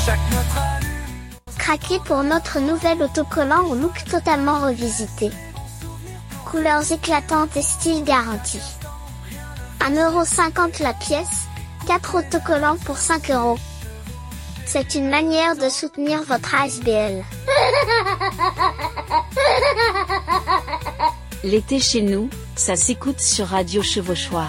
Craquez pour notre nouvel autocollant au look totalement revisité. Couleurs éclatantes et style garanti. 1,50€ la pièce, 4 autocollants pour 5€. C'est une manière de soutenir votre ASBL. L'été chez nous, ça s'écoute sur Radio Chevauchoir.